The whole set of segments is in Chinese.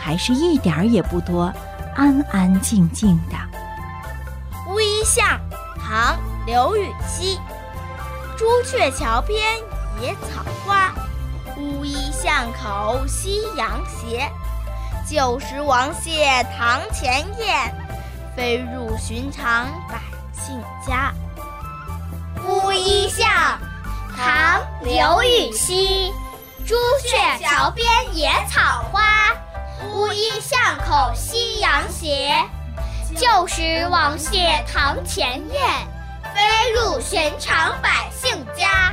还是一点儿也不多，安安静静的。 乌衣巷，唐·刘禹锡。朱雀桥边野草花，乌衣巷口夕阳斜。旧时王谢堂前燕，飞入寻常百姓家。 乌衣巷，唐·刘禹锡。朱雀桥边野草花，乌衣巷口夕阳斜。旧时王谢堂前燕，飞入寻常百姓家。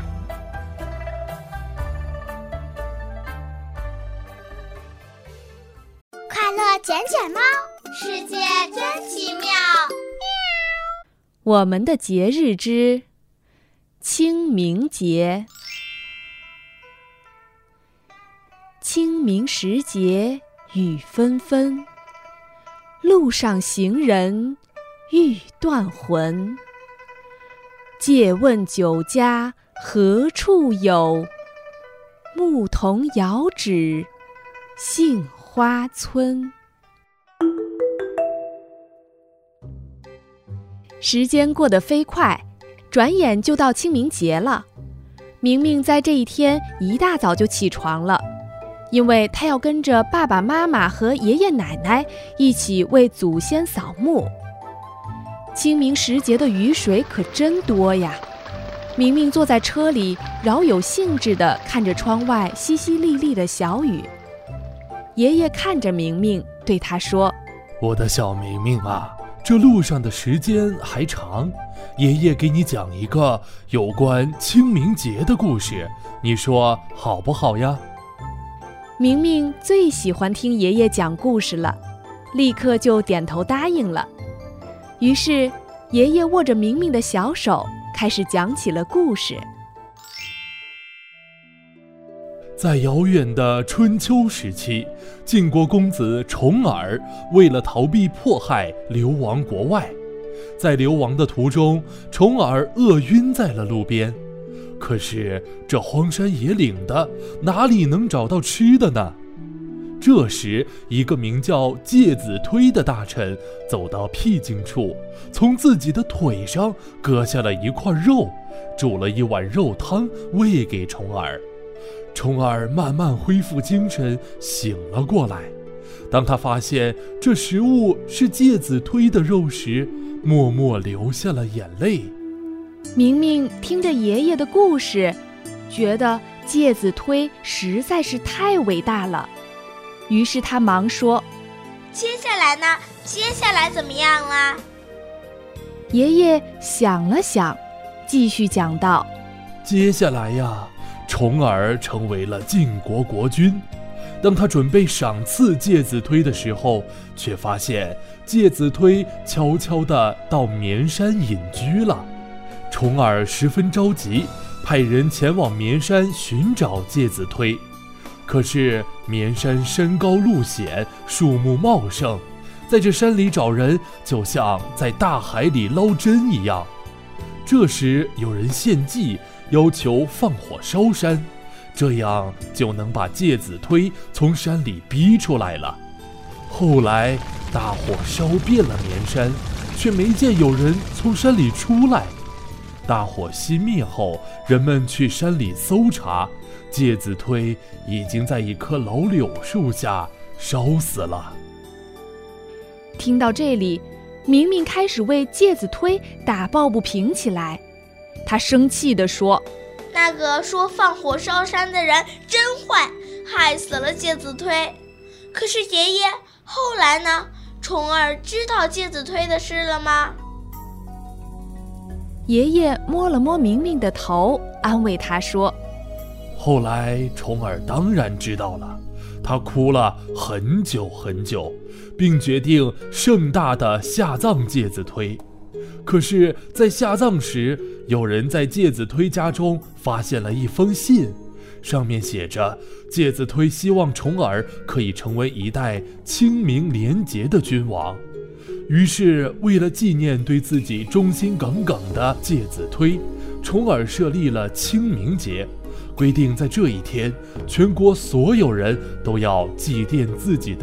快乐捡捡猫，世界真奇妙。 我们的节日之清明节。清明时节雨纷纷，路上行人欲断魂。借问酒家何处有？牧童遥指杏花村。时间过得飞快，转眼就到清明节了。明明在这一天一大早就起床了，因为他要跟着爸爸妈妈和爷爷奶奶一起为祖先扫墓。清明时节的雨水可真多呀！明明坐在车里，饶有兴致地看着窗外淅淅沥沥的小雨。爷爷看着明明，对他说：“ 我的小明明啊，这路上的时间还长，爷爷给你讲一个有关清明节的故事，你说好不好呀？” 明明最喜欢听爷爷讲故事了，立刻就点头答应了。于是爷爷握着明明的小手，开始讲起了故事。 在遥远的春秋时期，晋国公子重耳为了逃避迫害，流亡国外。在流亡的途中，重耳饿晕在了路边。可是这荒山野岭的，哪里能找到吃的呢？这时，一个名叫介子推的大臣走到僻静处，从自己的腿上割下了一块肉，煮了一碗肉汤喂给重耳。重耳慢慢恢复精神，醒了过来。当他发现这食物是介子推的肉时，默默流下了眼泪。 明明听着爷爷的故事，觉得介子推实在是太伟大了。于是他忙说：“ 接下来呢？接下来怎么样啦？” 爷爷想了想，继续讲道：“ 接下来呀，重耳成为了晋国国君。当他准备赏赐介子推的时候，却发现介子推悄悄地到绵山隐居了。重耳十分着急，派人前往绵山寻找介子推。可是绵山山高路险，树木茂盛，在这山里找人，就像在大海里捞针一样。这时有人献计，要求放火烧山，这样就能把介子推从山里逼出来了。后来大火烧遍了绵山，却没见有人从山里出来。大火熄灭后，人们去山里搜查，介子推已经在一棵老柳树下烧死了。 听到这里，明明开始为介子推打抱不平起来。他生气地说：“ 那个说放火烧山的人真坏，害死了介子推。可是爷爷，后来呢？重耳知道介子推的事了吗？” 爷爷摸了摸明明的头，安慰他说：“ 后来重耳当然知道了，他哭了很久很久，并决定盛大的下葬介子推。可是在下葬时，有人在介子推家中发现了一封信，上面写着介子推希望重耳可以成为一代清明廉洁的君王。于是为了纪念对自己忠心耿耿的介子推，重耳设立了清明节，规定在这一天，全国所有人都要祭奠自己的